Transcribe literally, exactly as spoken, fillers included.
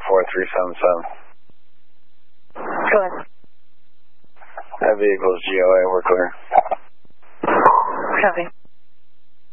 four three seven seven. Go ahead. That vehicle's G O A, we're clear.